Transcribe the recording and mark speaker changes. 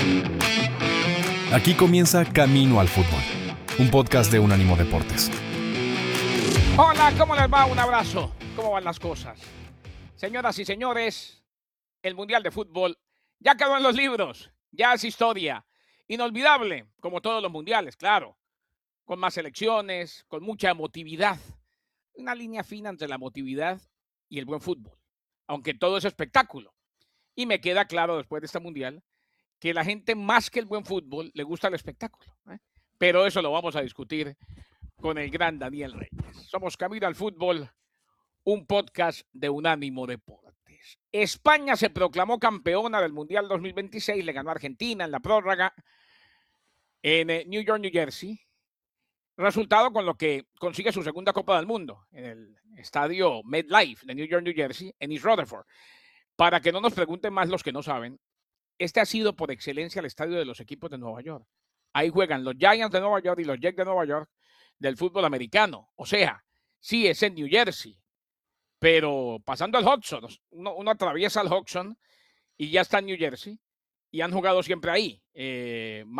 Speaker 1: Aquí comienza Camino al Fútbol, un podcast de Unánimo Deportes.
Speaker 2: Hola, ¿cómo les va? Un abrazo. ¿Cómo van las cosas? Señoras y señores, el Mundial de Fútbol ya quedó en los libros, ya es historia. Inolvidable, como todos los mundiales, claro. Con más selecciones, con mucha emotividad. Una línea fina entre la emotividad y el buen fútbol, aunque todo es espectáculo. Y me queda claro después de este mundial que la gente más que el buen fútbol le gusta el espectáculo, ¿eh? Pero eso lo vamos a discutir con el gran Daniel Reyes. Somos Camino al Fútbol, un podcast de Unánimo Deportes. España se proclamó campeona del Mundial 2026, le ganó a Argentina en la prórroga en New York, New Jersey. Resultado con lo que consigue su segunda Copa del Mundo en el estadio MetLife de New York, New Jersey, en East Rutherford. Para que no nos pregunten más los que no saben, este ha sido por excelencia el estadio de los equipos de Nueva York. Ahí juegan los Giants de Nueva York y los Jets de Nueva York del fútbol americano. O sea, sí es en New Jersey, pero pasando al Hudson, uno atraviesa el Hudson y ya está en New Jersey y han jugado siempre ahí.